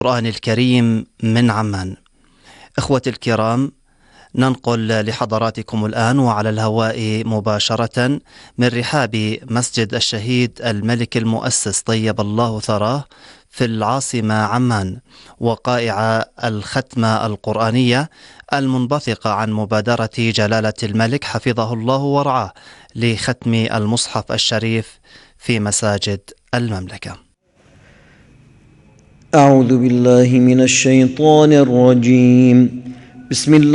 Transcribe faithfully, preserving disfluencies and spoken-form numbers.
القرآن الكريم من عمان. إخوتي الكرام، ننقل لحضراتكم الآن وعلى الهواء مباشرة من رحاب مسجد الشهيد الملك المؤسس طيب الله ثراه في العاصمة عمان، وقائع الختمة القرآنية المنبثقة عن مبادرة جلالة الملك حفظه الله ورعاه لختم المصحف الشريف في مساجد المملكة. أعوذ بالله من الشيطان الرجيم. بسم الله